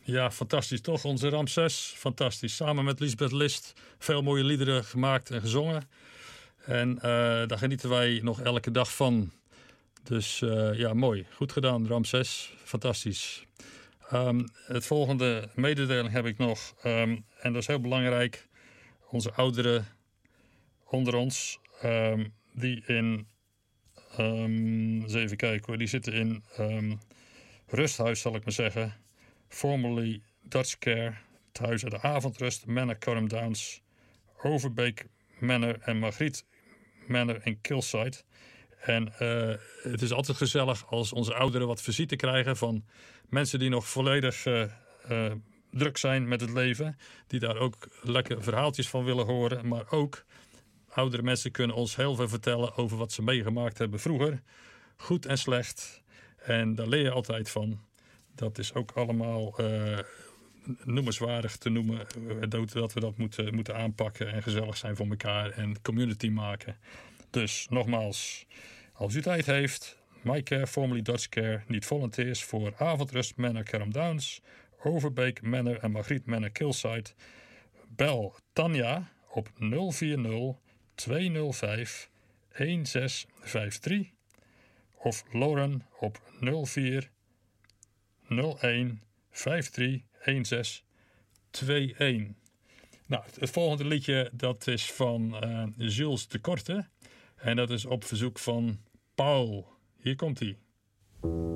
Ja, fantastisch toch? Onze Ramses, fantastisch. Samen met Lisbeth List veel mooie liederen gemaakt en gezongen. En daar genieten wij nog elke dag van. Dus ja, mooi. Goed gedaan, Ramses. Fantastisch. Het volgende mededeling heb ik nog. En dat is heel belangrijk. Onze ouderen onder ons, die in... eens even kijken hoor. Die zitten in rusthuis, zal ik maar zeggen. Formerly Dutch Care. Het huis uit de avondrust. Manor Currum Downs. Overbeek Manor en Margriet Manor in Kilsyth. En het is altijd gezellig als onze ouderen wat visite krijgen van mensen die nog volledig druk zijn met het leven. Die daar ook lekker verhaaltjes van willen horen. Maar ook oudere mensen kunnen ons heel veel vertellen over wat ze meegemaakt hebben vroeger. Goed en slecht. En daar leer je altijd van. Dat is ook allemaal noemenswaardig te noemen. Dat we dat moeten aanpakken en gezellig zijn voor elkaar. En community maken. Dus nogmaals, als u tijd heeft, MyCare, formerly Dutch Care, niet volunteers voor Avondrust Manor Currum Downs, Overbeek Manor en Margriet Manor Kilsyth. Bel Tanja op 040 205 1653 of Lauren op 04 01 53 1621. Nou, het volgende liedje dat is van Jules de Korte. En dat is op verzoek van Paul. Hier komt hij.